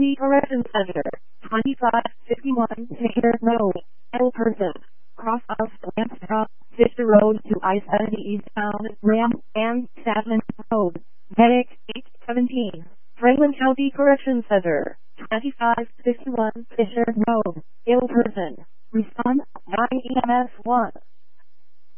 County Corrections Center, 2551 Fisher Road, Elperton. Cross of Lansdowne, Fisher Road to I-70 Eastbound, Ram, and Savin Road, Medic 817. Franklin County Corrections Center, 2551 Fisher Road, Elperton. Respond 9 EMS 1.